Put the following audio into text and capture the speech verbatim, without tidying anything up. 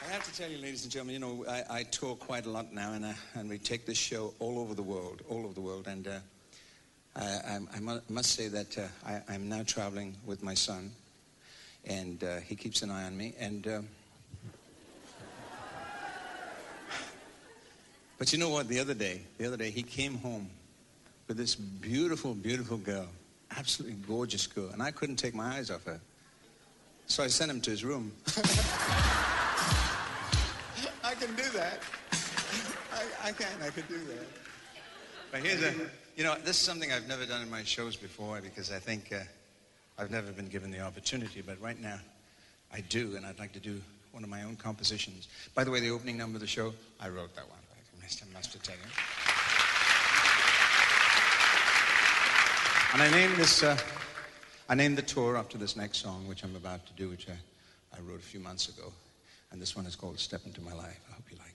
I have to tell you, ladies and gentlemen, you know, I, I tour quite a lot now, and, uh, and we take this show all over the world, all over the world, and uh, I, I, I mu- must say that uh, I, I'm now traveling with my son, and uh, he keeps an eye on me, and... Uh, but you know what, the other day, the other day, he came home with this beautiful, beautiful girl, absolutely gorgeous girl, and I couldn't take my eyes off her. So I sent him to his room. I can do that. I, I can, I can do that. But here's a, you know, this is something I've never done in my shows before because I think uh, I've never been given the opportunity, but right now I do, and I'd like to do one of my own compositions. By the way, the opening number of the show, I wrote that one. I must, I must tell you. And I named this, uh, I named the tour after this next song, which I'm about to do, which I, I wrote a few months ago. And this one is called Step Into My Life. I hope you like it.